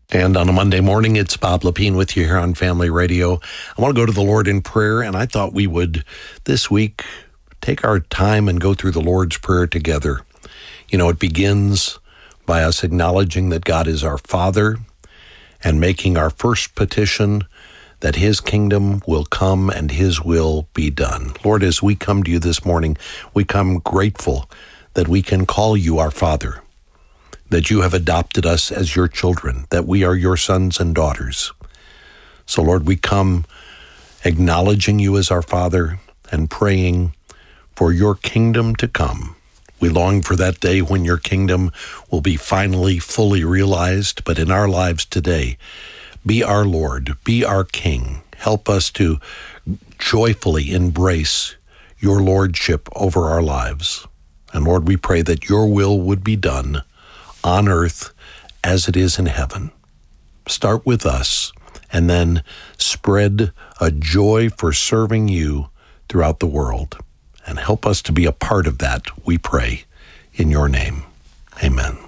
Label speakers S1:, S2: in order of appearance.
S1: And on a Monday morning, it's Bob Lepine with you here on Family Radio. I want to go to the Lord in prayer, and I thought we would this week take our time and go through the Lord's Prayer together. You know, it begins by us acknowledging that God is our Father and making our first petition that His kingdom will come and His will be done. Lord, as we come to you this morning, we come grateful that we can call you our Father, that you have adopted us as your children, that we are your sons and daughters. So, Lord, we come acknowledging you as our Father and praying for your kingdom to come. We long for that day when your kingdom will be finally fully realized, but in our lives today, be our Lord, be our King. Help us to joyfully embrace your lordship over our lives. And Lord, we pray that your will would be done on earth as it is in heaven. Start with us and then spread a joy for serving you throughout the world. And help us to be a part of that, we pray, in your name. Amen.